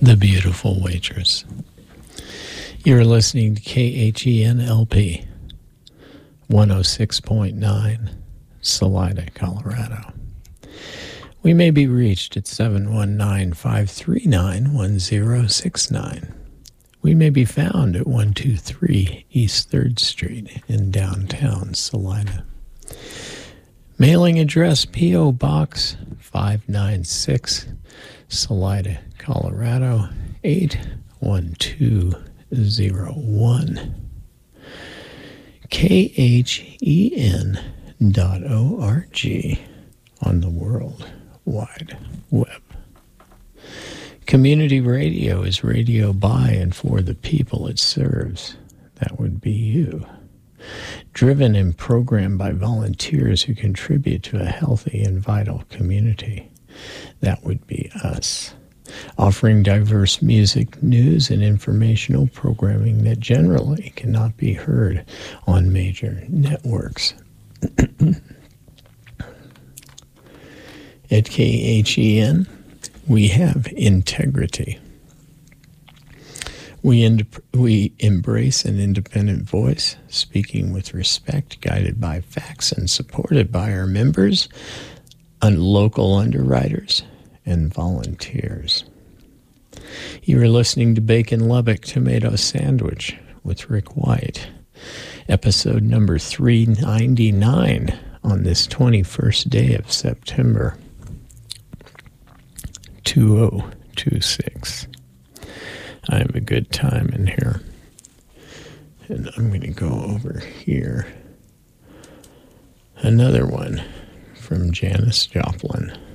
The Beautiful Waitress. You're listening to KHENLP 106.9, Salida, Colorado. We may be reached at 719-539-1069. We may be found at 123 East 3rd Street in downtown Salida. Mailing address P.O. Box 596, Salida, Colorado 81201. KHEN.org on the World Wide Web. Community radio is radio by and for the people it serves. That would be you. Driven and programmed by volunteers who contribute to a healthy and vital community. That would be us. Offering diverse music, news, and informational programming that generally cannot be heard on major networks. At KHEN, we have integrity. We embrace an independent voice, speaking with respect, guided by facts, and supported by our members, local underwriters, and volunteers. You are listening to Bacon Lubbock Tomato Sandwich with Rick White, episode number 399 on this 21st day of September 2026. I have a good time in here. And I'm going to go over here. Another one from Janis Joplin.